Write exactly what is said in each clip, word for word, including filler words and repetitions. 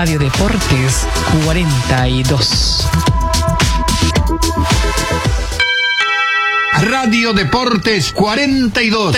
Radio Deportes cuarenta y dos. Radio Deportes cuarenta y dos.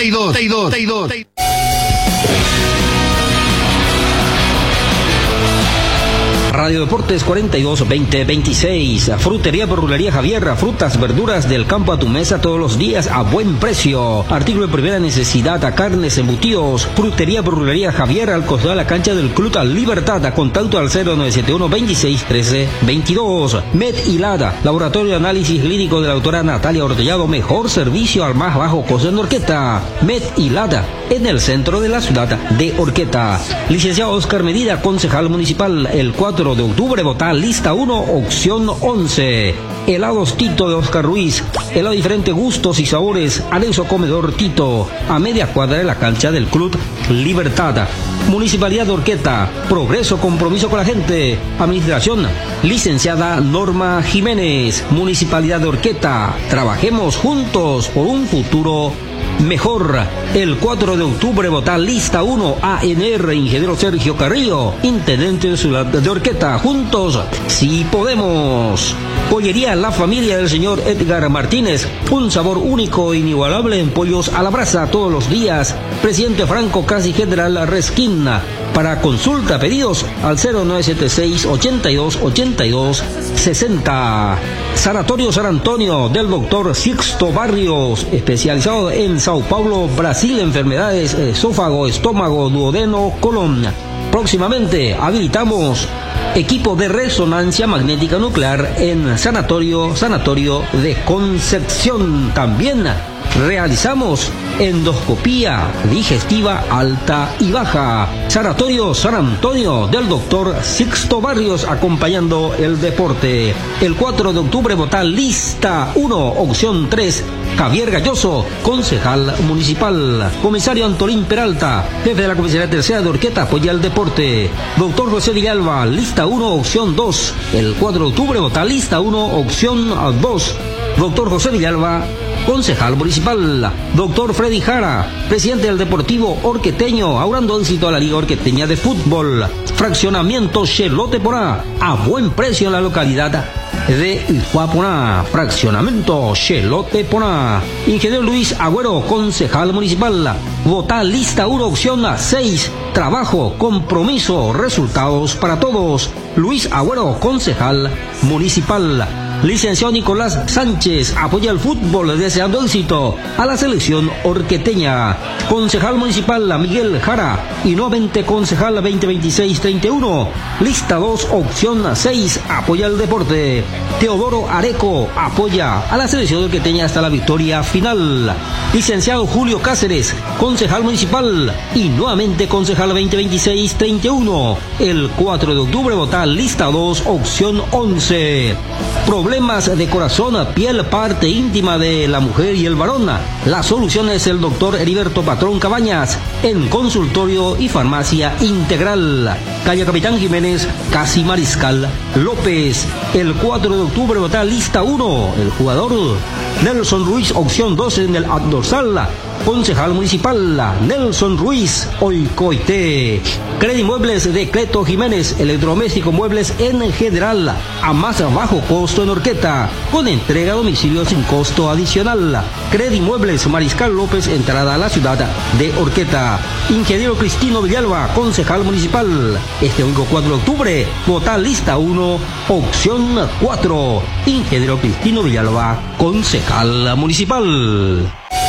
Radio Deportes cuarenta y dos veinte veintiséis. Frutería Verdulería Javier, frutas, verduras del campo a tu mesa todos los días a buen precio. Artículo de primera necesidad, a carnes, embutidos. Frutería Verdulería Javier, al costado de la cancha del Club Libertad. Contacto al cero nueve siete uno veintiséis trece veintidós. Med Hilada, laboratorio de análisis clínico de la doctora Natalia Ortellado. Mejor servicio al más bajo costo en Orqueta. Med Hilada, en el centro de la ciudad de Orqueta. Licenciado Oscar Medina, concejal municipal. El cuatro de octubre, vota lista uno, opción once. Helados Tito de Oscar Ruiz. Helado diferentes gustos y sabores. Anexo Comedor Tito, a media cuadra de la cancha del Club Libertad. Municipalidad de Orqueta. Progreso, compromiso con la gente. Administración, licenciada Norma Jiménez. Municipalidad de Orqueta. Trabajemos juntos por un futuro mejor. El cuatro de octubre, vota lista uno, A N R, ingeniero Sergio Carrillo, intendente de Ciudad de Orqueta. Juntos, sí podemos. Pollería La Familia del señor Edgar Martínez, un sabor único e inigualable en pollos a la brasa todos los días. Presidente Franco, casi General Resquina. Para consulta, pedidos al cero nueve siete seis, ochenta y dos, ochenta y dos, sesenta. Sanatorio San Antonio del doctor Sixto Barrios, especializado en Sao Paulo, Brasil, enfermedades esófago, estómago, duodeno, colon. Próximamente habilitamos equipo de resonancia magnética nuclear en Sanatorio, Sanatorio de Concepción. También realizamos endoscopía digestiva alta y baja. Sanatorio San Antonio del doctor Sixto Barrios, acompañando el deporte. El cuatro de octubre, vota lista uno, opción tres, Javier Galloso, concejal municipal. Comisario Antolín Peralta, jefe de la comisaría tercera de Orqueta, apoya el deporte. Doctor José Villalba, lista uno, opción dos. El cuatro de octubre, vota lista uno, opción dos. Doctor José Villalba, concejal municipal. Doctor Freddy Jara, presidente del Deportivo Orqueteño, augurando éxito a la Liga Orqueteña de Fútbol. Fraccionamiento Chelote Porá, a buen precio en la localidad de Ijuaponá. Fraccionamiento Chelote Porá. Ingeniero Luis Agüero, concejal municipal. Vota lista uno, opción seis. Trabajo, compromiso, resultados para todos. Luis Agüero, concejal municipal. Licenciado Nicolás Sánchez, apoya el fútbol, deseando éxito a la selección orqueteña. Concejal municipal Miguel Jara, y nuevamente concejal veinte veintiséis treinta y uno. Lista dos, opción seis, apoya el deporte. Teodoro Areco, apoya a la selección orqueteña hasta la victoria final. Licenciado Julio Cáceres, concejal municipal, y nuevamente concejal veinte veintiséis treinta y uno. El cuatro de octubre, vota lista dos, opción once. Problemas de corazón, piel, parte íntima de la mujer y el varón. La solución es el doctor Heriberto Patrón Cabañas, en consultorio y farmacia integral. Calle Capitán Jiménez, casi Mariscal López. El cuatro de octubre, vota lista uno. El jugador Nelson Ruiz, opción dos en el dorsal. Concejal municipal Nelson Ruiz, Oicoite. Credimuebles de Cleto Jiménez, electrodoméstico, muebles en general, a más bajo costo en Orqueta, con entrega a domicilio sin costo adicional. Credimuebles Mariscal López, entrada a la ciudad de Orqueta. Ingeniero Cristino Villalba, concejal municipal. Este domingo cuatro de octubre, vota lista uno, opción cuatro. Ingeniero Cristino Villalba, concejal municipal.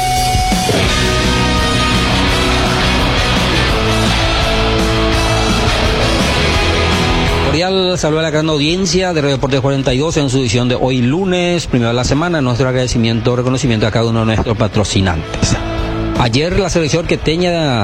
Saludos a la gran audiencia de Radio Deportes cuarenta y dos en su edición de hoy lunes, primero de la semana. Nuestro agradecimiento, reconocimiento a cada uno de nuestros patrocinantes. Ayer la selección orqueteña